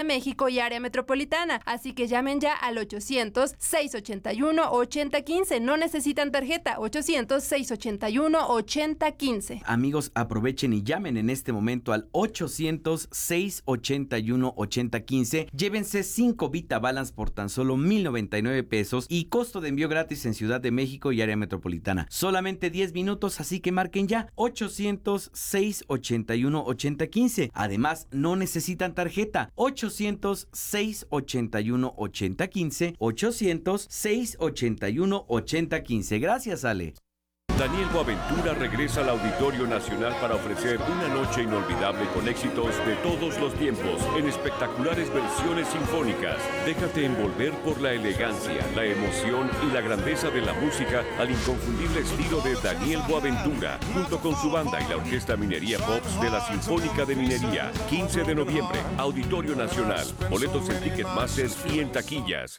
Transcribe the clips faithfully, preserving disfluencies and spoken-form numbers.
México y área metropolitana. Así que llamen ya al ochocientos, seiscientos ochenta y uno, ochenta quince. No necesitan tarjeta. ochocientos, seiscientos ochenta y uno, ochenta quince. Amigos, aprovechen y llamen en este momento al ochocientos, seiscientos ochenta y uno, ochenta quince. Llévense cinco Vita Balance por tan solo mil noventa y nueve pesos y costo de envío gratis en Ciudad de México y área metropolitana. Solamente diez minutos, así que marquen ya ochocientos, seiscientos ochenta y uno, ochenta quince. Además, no necesitan tarjeta. ochocientos, seiscientos ochenta y uno, ochenta quince. ochocientos, seiscientos ochenta y uno, ochenta quince. Gracias, Ale. Daniel Boaventura regresa al Auditorio Nacional para ofrecer una noche inolvidable con éxitos de todos los tiempos en espectaculares versiones sinfónicas. Déjate envolver por la elegancia, la emoción y la grandeza de la música al inconfundible estilo de Daniel Boaventura, junto con su banda y la Orquesta Minería Pops de la Sinfónica de Minería. quince de noviembre, Auditorio Nacional. Boletos en Ticketmaster y en taquillas.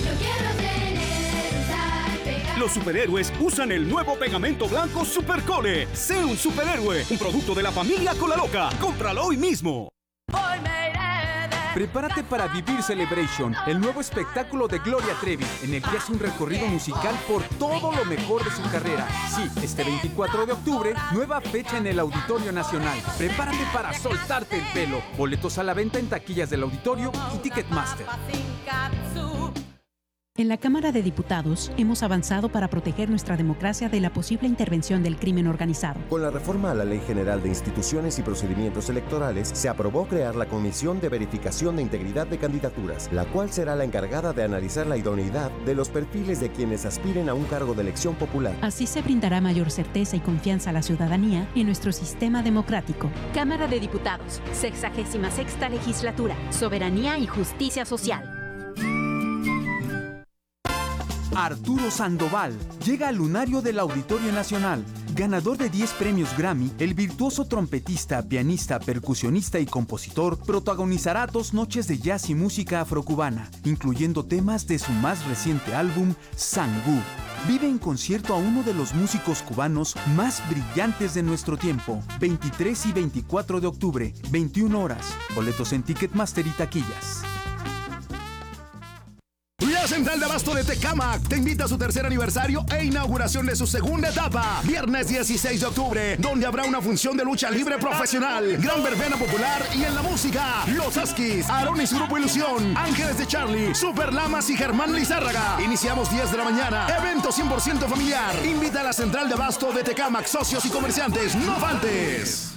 Los superhéroes usan el nuevo pegamento blanco Supercole. Sé un superhéroe, un producto de la familia Colaloca. Cómpralo hoy mismo. Prepárate para vivir Celebration, el nuevo espectáculo de Gloria Trevi, en el que hace un recorrido musical por todo lo mejor de su carrera. Sí, este veinticuatro de octubre, nueva fecha en el Auditorio Nacional. Prepárate para soltarte el pelo. Boletos a la venta en taquillas del auditorio y Ticketmaster. En la Cámara de Diputados hemos avanzado para proteger nuestra democracia de la posible intervención del crimen organizado. Con la reforma a la Ley General de Instituciones y Procedimientos Electorales, se aprobó crear la Comisión de Verificación de Integridad de Candidaturas, la cual será la encargada de analizar la idoneidad de los perfiles de quienes aspiren a un cargo de elección popular. Así se brindará mayor certeza y confianza a la ciudadanía en nuestro sistema democrático. Cámara de Diputados, sexagésima sexta legislatura, soberanía y justicia social. Arturo Sandoval llega al lunario del Auditorio Nacional. Ganador de diez premios Grammy, el virtuoso trompetista, pianista, percusionista y compositor protagonizará dos noches de jazz y música afrocubana, incluyendo temas de su más reciente álbum, Sangú. Vive en concierto a uno de los músicos cubanos más brillantes de nuestro tiempo. veintitrés y veinticuatro de octubre, veintiuna horas. Boletos en Ticketmaster y taquillas. La Central de Abasto de Tecámac te invita a su tercer aniversario e inauguración de su segunda etapa. Viernes dieciséis de octubre, donde habrá una función de lucha libre profesional, gran verbena popular y en la música, Los Askis, Aaron y su grupo Ilusión, Ángeles de Charlie, Super Lamas y Germán Lizárraga. Iniciamos diez de la mañana. Evento cien por ciento familiar. Invita a la Central de Abasto de Tecámac, socios y comerciantes. ¡No faltes!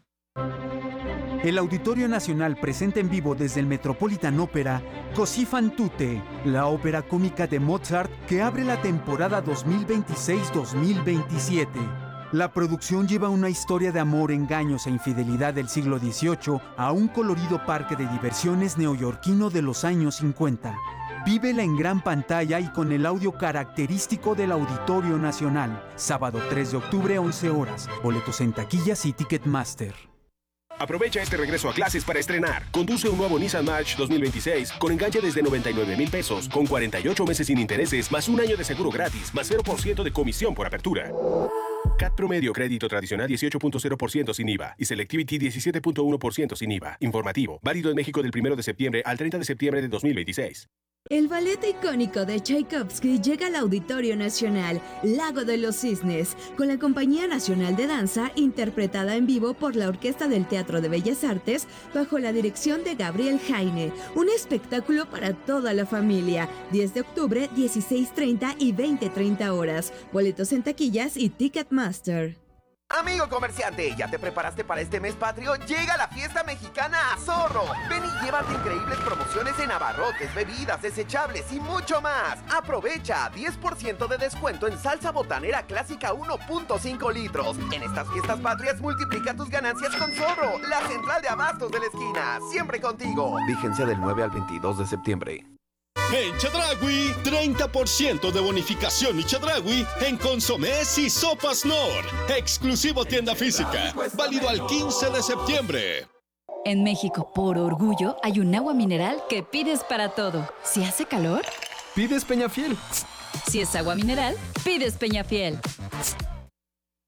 El Auditorio Nacional presenta en vivo desde el Metropolitan Opera Così fan tutte, la ópera cómica de Mozart que abre la temporada dos mil veintiséis dos mil veintisiete. La producción lleva una historia de amor, engaños e infidelidad del siglo dieciocho a un colorido parque de diversiones neoyorquino de los años cincuenta. Vívela en gran pantalla y con el audio característico del Auditorio Nacional. Sábado tres de octubre, once horas. Boletos en taquillas y Ticketmaster. Aprovecha este regreso a clases para estrenar. Conduce un nuevo Nissan March dos mil veintiséis con enganche desde noventa y nueve mil pesos, con cuarenta y ocho meses sin intereses, más un año de seguro gratis, más cero por ciento de comisión por apertura. C A T promedio crédito tradicional dieciocho punto cero por ciento sin I V A y Selectivity diecisiete punto uno por ciento sin I V A. Informativo. Válido en México del primero de septiembre al treinta de septiembre de dos mil veintiséis. El ballet icónico de Tchaikovsky llega al Auditorio Nacional, Lago de los Cisnes, con la Compañía Nacional de Danza, interpretada en vivo por la Orquesta del Teatro de Bellas Artes, bajo la dirección de Gabriel Jaine. Un espectáculo para toda la familia. diez de octubre, dieciséis treinta y veinte treinta horas. Boletos en taquillas y Ticketmaster. Amigo comerciante, ¿ya te preparaste para este mes patrio? Llega la fiesta mexicana a Zorro. Ven y llévate increíbles promociones en abarrotes, bebidas, desechables y mucho más. Aprovecha diez por ciento de descuento en salsa botanera clásica uno punto cinco litros. En estas fiestas patrias multiplica tus ganancias con Zorro, la central de abastos de la esquina. Siempre contigo. Vigencia del nueve al veintidós de septiembre. En Chedraui, treinta por ciento de bonificación y Chedraui en consomés y sopas Nor. Exclusivo tienda física. Válido al quince de septiembre. En México, por orgullo, hay un agua mineral que pides para todo. Si hace calor, pides Peñafiel. Si es agua mineral, pides Peñafiel.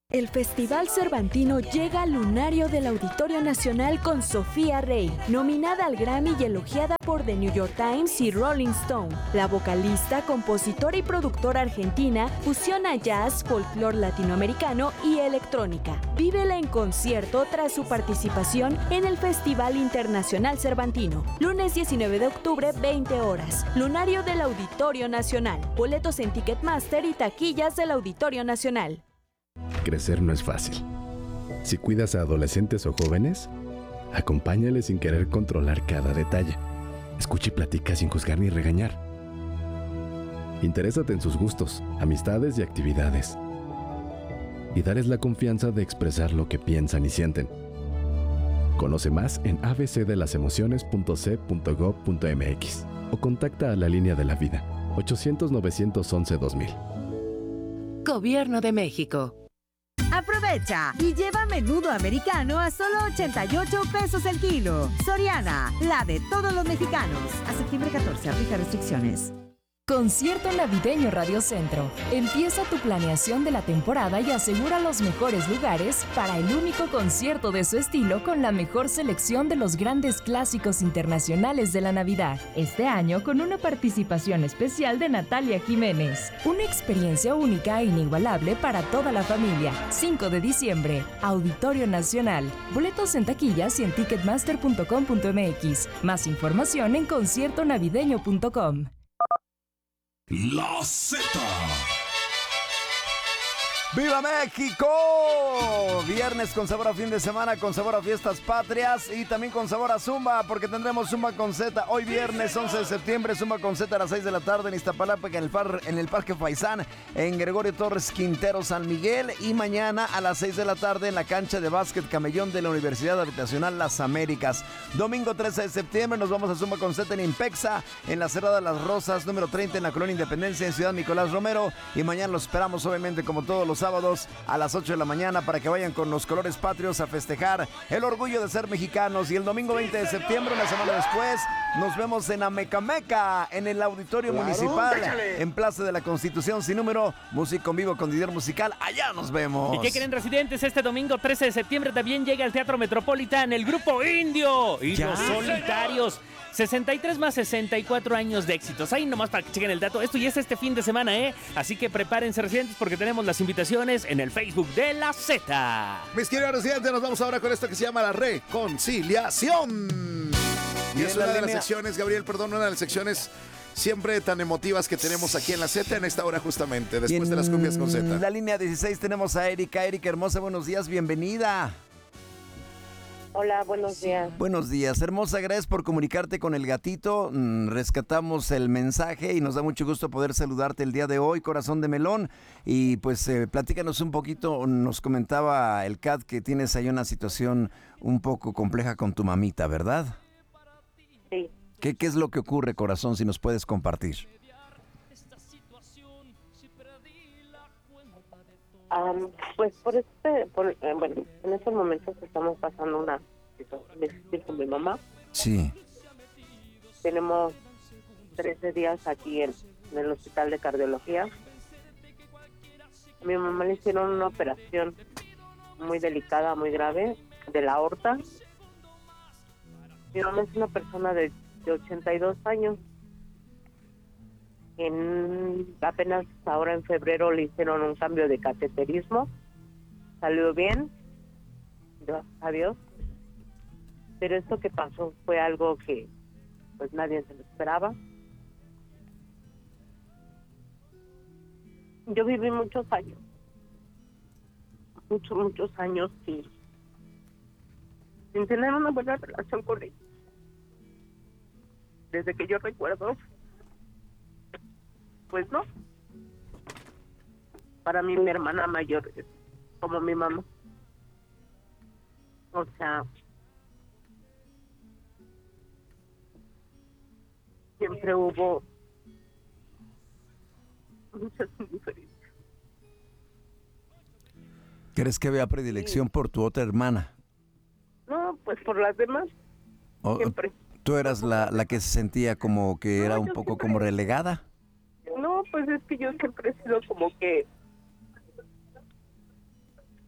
El Festival Cervantino llega al lunario del Auditorio Nacional con Sofía Rey, nominada al Grammy y elogiada por The New York Times y Rolling Stone. La vocalista, compositora y productora argentina fusiona jazz, folclore latinoamericano y electrónica. Vívela en concierto tras su participación en el Festival Internacional Cervantino. Lunes diecinueve de octubre, veinte horas. Lunario del Auditorio Nacional. Boletos en Ticketmaster y taquillas del Auditorio Nacional. Crecer no es fácil. Si cuidas a adolescentes o jóvenes, acompáñales sin querer controlar cada detalle. Escucha y platica sin juzgar ni regañar. Interésate en sus gustos, amistades y actividades. Y dales la confianza de expresar lo que piensan y sienten. Conoce más en a b c de las emociones punto c punto gov punto m x o contacta a la Línea de la Vida ochocientos, novecientos once, dos mil. Gobierno de México. Aprovecha y lleva menudo americano a solo ochenta y ocho pesos el kilo. Soriana, la de todos los mexicanos. A septiembre catorce, aplica restricciones. Concierto Navideño Radio Centro. Empieza tu planeación de la temporada y asegura los mejores lugares para el único concierto de su estilo con la mejor selección de los grandes clásicos internacionales de la Navidad. Este año con una participación especial de Natalia Jiménez. Una experiencia única e inigualable para toda la familia. cinco de diciembre, Auditorio Nacional. Boletos en taquillas y en ticketmaster punto com punto m x. Más información en concierto navideño punto com. La Z. ¡Viva México! Viernes con sabor a fin de semana, con sabor a fiestas patrias y también con sabor a Zumba, porque tendremos Zumba con Z hoy viernes once de septiembre, Zumba con Z a las seis de la tarde en Iztapalapa, en el, par, en el Parque Faisán, en Gregorio Torres Quintero, San Miguel, y mañana a las seis de la tarde en la cancha de básquet Camellón de la Universidad Habitacional Las Américas. Domingo trece de septiembre nos vamos a Zumba con Z en Impexa, en la Cerrada Las Rosas, número treinta en la Colonia Independencia, en Ciudad Nicolás Romero, y mañana los esperamos obviamente como todos los sábados a las ocho de la mañana para que vayan con los colores patrios a festejar el orgullo de ser mexicanos. Y el domingo veinte de septiembre, una semana después, nos vemos en Amecameca, en el Auditorio claro, Municipal, déjale. En Plaza de la Constitución, sin número, música en vivo con Didier Musical. Allá nos vemos. ¿Y qué creen, residentes? Este domingo trece de septiembre también llega al Teatro Metropolitan el Grupo Indio y ¿Ya? Los Solitarios. sesenta y tres más sesenta y cuatro años de éxitos. Ahí nomás para que chequen el dato. Esto ya es este fin de semana, ¿eh? Así que prepárense, residentes, porque tenemos las invitaciones en el Facebook de la Z. Mis queridos residentes, nos vamos ahora con esto que se llama la reconciliación. Y es una de las secciones, Gabriel, perdón, una de las secciones siempre tan emotivas que tenemos aquí en la Z en esta hora justamente, después de las cumbias con Z. En la línea dieciséis tenemos a Erika. Erika, hermosa, buenos días, bienvenida. Hola, buenos días. Buenos días, hermosa, gracias por comunicarte con el gatito. Rescatamos el mensaje y nos da mucho gusto poder saludarte el día de hoy, corazón de melón. Y pues eh, platícanos un poquito, nos comentaba el Cat que tienes ahí una situación un poco compleja con tu mamita, ¿verdad? Sí. ¿Qué, qué es lo que ocurre, corazón, si nos puedes compartir? Um, pues por este, por, eh, bueno, en estos momentos estamos pasando una situación difícil con mi mamá. Sí. Tenemos trece días aquí en, en el hospital de cardiología. A mi mamá le hicieron una operación muy delicada, muy grave, de la aorta. Mi mamá es una persona de, de ochenta y dos años. En, apenas ahora en febrero le hicieron un cambio de cateterismo, salió bien, gracias a Dios, pero esto que pasó fue algo que pues nadie se lo esperaba. Yo viví muchos años, muchos, muchos años sin, sin tener una buena relación con ella. Desde que yo recuerdo, pues no. Para mí mi hermana mayor es como mi mamá. O sea, siempre hubo muchas diferencias. ¿Crees que había predilección sí. por tu otra hermana? No, pues por las demás. O, siempre. ¿Tú eras la, la que se sentía como que era no, un poco siempre... como relegada? No, pues es que yo siempre he sido como que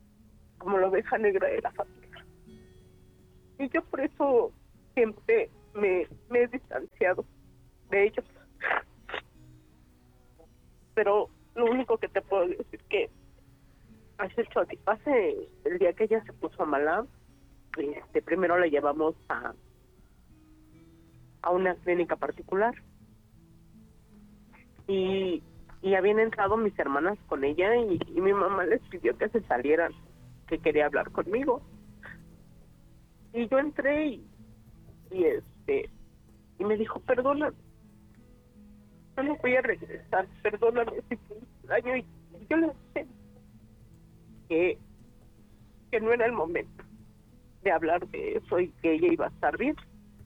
como la oveja negra de la familia. Y yo por eso siempre me, me he distanciado de ellos. Pero lo único que te puedo decir que hace, hace el día que ella se puso mala, este, primero la llevamos a, a una clínica particular. Y, y habían entrado mis hermanas con ella y, y mi mamá les pidió que se salieran, que quería hablar conmigo. Y yo entré y, y este y me dijo, perdona, yo no voy a regresar, perdóname si fue un daño. Y yo le dije que, que no era el momento de hablar de eso y que ella iba a estar bien.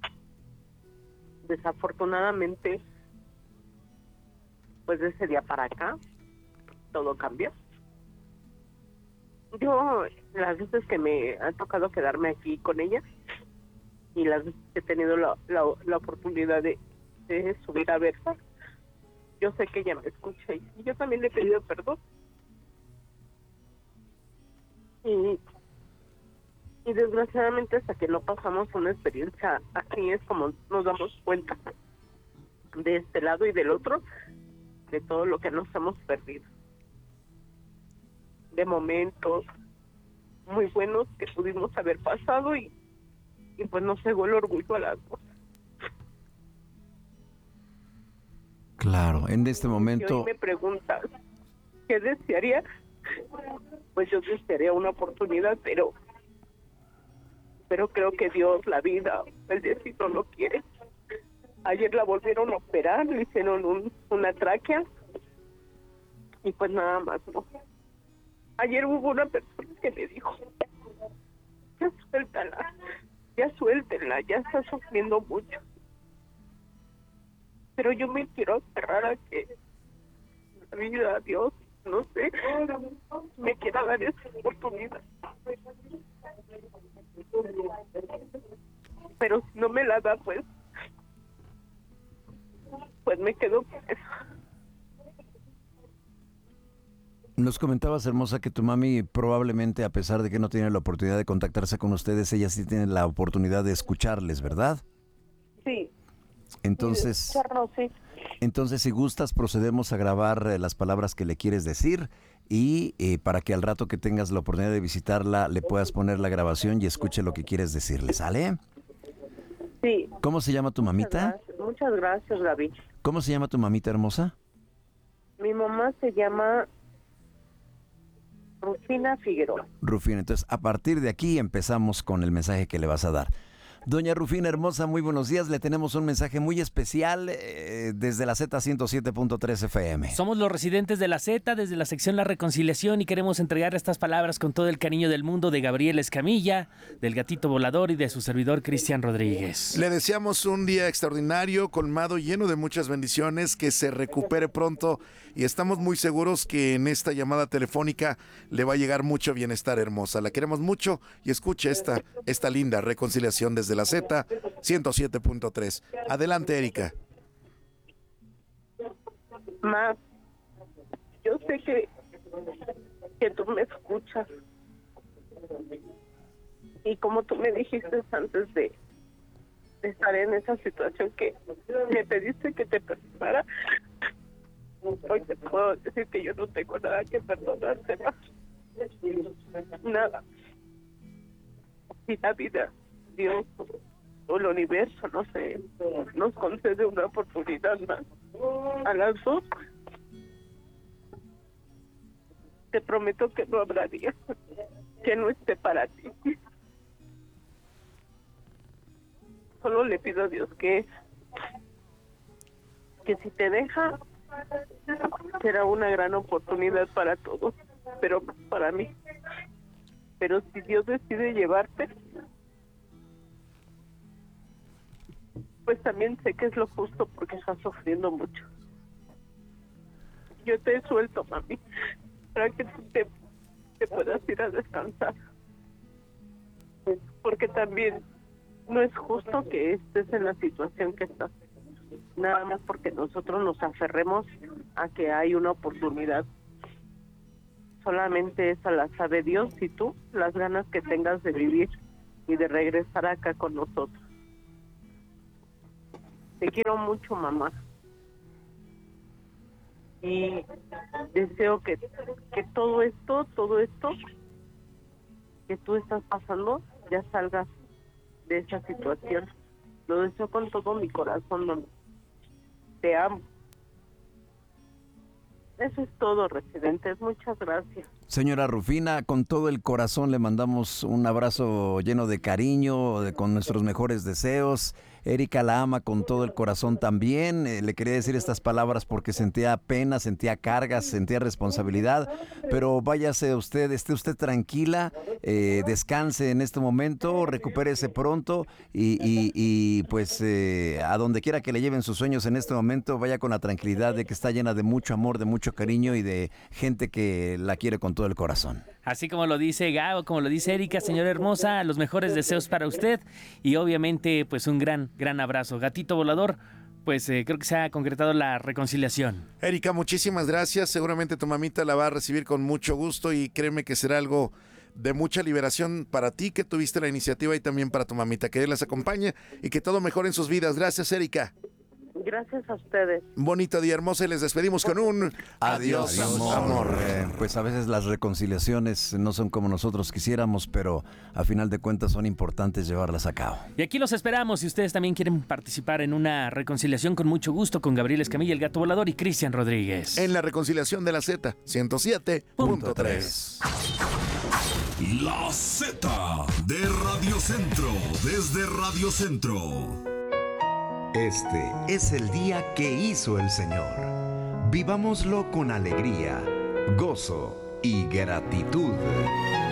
Desafortunadamente, pues de ese día para acá, todo cambió. Yo, las veces que me ha tocado quedarme aquí con ella y las veces que he tenido la, la, la oportunidad de, de subir a verla, yo sé que ella me escucha y yo también le he pedido perdón. Y, y desgraciadamente hasta que no pasamos una experiencia así es como nos damos cuenta de este lado y del otro de todo lo que nos hemos perdido, de momentos muy buenos que pudimos haber pasado y, y pues nos cegó el orgullo a las dos. Claro, en este momento... Y hoy me preguntas, ¿qué desearía? Pues yo desearía una oportunidad, pero pero creo que Dios, la vida, el destino lo quiere. Ayer la volvieron a operar, le hicieron un, una tráquea y pues nada más, ¿no? Ayer hubo una persona que me dijo, ya suéltala, ya suéltenla, ya está sufriendo mucho. Pero yo me quiero aferrar a que la vida, Dios, no sé, me quiera dar esa oportunidad. Pero si no me la da, pues, pues me quedo con eso. Nos comentabas, hermosa, que tu mami probablemente, a pesar de que no tiene la oportunidad de contactarse con ustedes, ella sí tiene la oportunidad de escucharles, ¿verdad? Sí. Entonces, Sí, escucharnos, sí. entonces si gustas, procedemos a grabar eh, las palabras que le quieres decir y eh, para que al rato que tengas la oportunidad de visitarla, le puedas poner la grabación y escuche lo que quieres decirle, ¿sale? Sí. ¿Cómo se llama tu mamita? Muchas gracias, muchas gracias, David. ¿Cómo se llama tu mamita hermosa? Mi mamá se llama Rufina Figueroa. Rufina, entonces a partir de aquí empezamos con el mensaje que le vas a dar. Doña Rufina hermosa, muy buenos días. Le tenemos un mensaje muy especial eh, desde la Z ciento siete punto tres F M. Somos los residentes de la Z, desde la sección La Reconciliación, y queremos entregar estas palabras con todo el cariño del mundo de Gabriel Escamilla, del Gatito Volador y de su servidor Cristian Rodríguez. Le deseamos un día extraordinario, colmado, lleno de muchas bendiciones, que se recupere pronto y estamos muy seguros que en esta llamada telefónica le va a llegar mucho bienestar, hermosa. La queremos mucho y escuche esta, esta linda reconciliación desde la Z ciento siete punto tres. Adelante, Erika. Ma, yo sé que, que tú me escuchas. Y como tú me dijiste antes de, de estar en esa situación que me pediste que te perdonara, hoy te puedo decir que yo no tengo nada que perdonarte más. Nada. Si la vida, Dios o el universo, no sé, nos concede una oportunidad más a las dos, te prometo que no habrá día que no esté para ti. Solo le pido a Dios que que si te deja será una gran oportunidad para todos, pero para mí. Pero si Dios decide llevarte, pues también sé que es lo justo porque estás sufriendo mucho. Yo te suelto, mami, para que tú te, te puedas ir a descansar. Porque también no es justo que estés en la situación que estás. Nada más porque nosotros nos aferremos a que hay una oportunidad. solamente esa la sabe Dios y tú, las ganas que tengas de vivir y de regresar acá con nosotros. Te quiero mucho, mamá. Y deseo que, que todo esto, todo esto que tú estás pasando, ya salgas de esa situación. Lo deseo con todo mi corazón, mamá. Te amo. Eso es todo, residentes. Muchas gracias. Señora Rufina, con todo el corazón le mandamos un abrazo lleno de cariño, de, con nuestros mejores deseos. Erika la ama con todo el corazón también. Eh, le quería decir estas palabras porque sentía pena, sentía cargas, sentía responsabilidad. Pero váyase usted, esté usted tranquila, eh, descanse en este momento, recupérese pronto y, y, y pues eh, a donde quiera que le lleven sus sueños en este momento, vaya con la tranquilidad de que está llena de mucho amor, de mucho cariño y de gente que la quiere con todo el corazón. Así como lo dice Gabo, como lo dice Erika, señora hermosa, los mejores deseos para usted y obviamente pues un gran, gran abrazo. Gatito volador, pues eh, creo que se ha concretado la reconciliación. Erika, muchísimas gracias. Seguramente tu mamita la va a recibir con mucho gusto y créeme que será algo de mucha liberación para ti que tuviste la iniciativa y también para tu mamita. Que Dios las acompañe y que todo mejore en sus vidas. Gracias, Erika. Gracias a ustedes. Bonito día, hermosa, y les despedimos con un adiós, adiós amor. amor. Eh, pues a veces las reconciliaciones no son como nosotros quisiéramos, pero a final de cuentas son importantes llevarlas a cabo. Y aquí los esperamos. Si ustedes también quieren participar en una reconciliación, con mucho gusto, con Gabriel Escamilla, el Gato Volador, y Cristian Rodríguez. En la reconciliación de la Z, ciento siete punto tres. La Z de Radio Centro, desde Radio Centro. Este es el día que hizo el Señor. Vivámoslo con alegría, gozo y gratitud.